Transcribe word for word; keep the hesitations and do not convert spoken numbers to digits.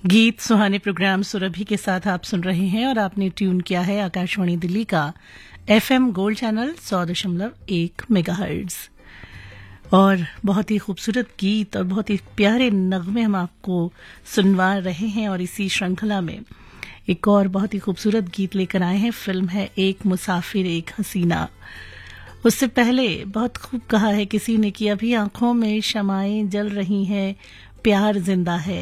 गीत सुहाने प्रोग्राम सुरभि के साथ आप सुन रहे हैं और आपने ट्यून किया है आकाशवाणी दिल्ली का एफएम गोल्ड चैनल सौ दशमलव एक मेगाहर्ट्ज। और बहुत ही खूबसूरत गीत और बहुत ही प्यारे नगमे हम आपको सुनवा रहे हैं। और इसी श्रृंखला में एक और बहुत ही खूबसूरत गीत लेकर आए हैं। फिल्म है एक मुसाफिर एक हसीना। उससे पहले बहुत खूब कहा है किसी ने कि अभी आंखों में शमाएं जल रही हैं, प्यार जिंदा है।